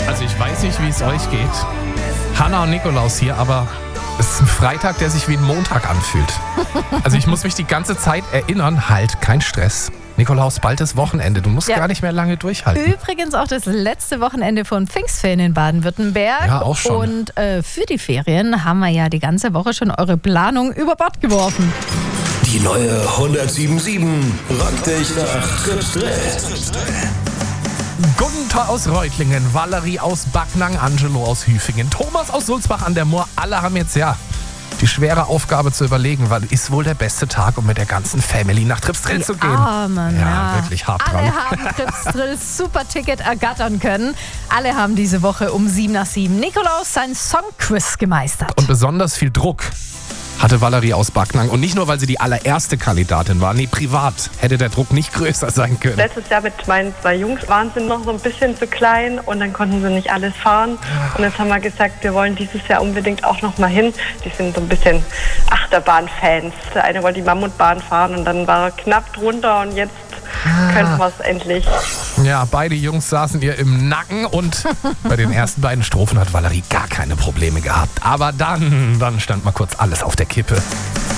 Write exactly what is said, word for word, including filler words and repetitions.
Also ich weiß nicht, wie es euch geht. Hanna und Nikolaus hier, aber es ist ein Freitag, der sich wie ein Montag anfühlt. Also ich muss mich die ganze Zeit erinnern, halt, kein Stress. Nikolaus, bald ist Wochenende. Du musst ja gar nicht mehr lange durchhalten. Übrigens auch das letzte Wochenende von Pfingstferien in Baden-Württemberg. Ja, auch schon. Und äh, für die Ferien haben wir ja die ganze Woche schon eure Planung über Bord geworfen. Die neue hundertsieben sieben rockt dich nach Tripsdrill. Gunther aus Reutlingen, Valerie aus Backnang, Angelo aus Hüfingen, Thomas aus Sulzbach an der Moor. Alle haben jetzt ja die schwere Aufgabe zu überlegen, wann ist wohl der beste Tag, um mit der ganzen Family nach Tripsdrill zu gehen. Armen, ja, ja, wirklich hart Alle dran. haben Tripsdrill super Ticket ergattern können. Alle haben diese Woche um sieben nach sieben Nikolaus sein Songquiz gemeistert. Und besonders viel Druck hatte Valerie aus Backnang. Und nicht nur, weil sie die allererste Kandidatin war. Nee, privat hätte der Druck nicht größer sein können. Letztes Jahr mit meinen zwei Jungs waren sie noch so ein bisschen zu klein und dann konnten sie nicht alles fahren. Und jetzt haben wir gesagt, wir wollen dieses Jahr unbedingt auch noch mal hin. Die sind so ein bisschen Achterbahn-Fans. Der eine wollte die Mammutbahn fahren und dann war er knapp drunter und jetzt können wir es endlich. Ja, beide Jungs saßen ihr im Nacken und bei den ersten beiden Strophen hat Valerie gar keine Probleme gehabt. Aber dann, dann stand mal kurz alles auf der Kippe.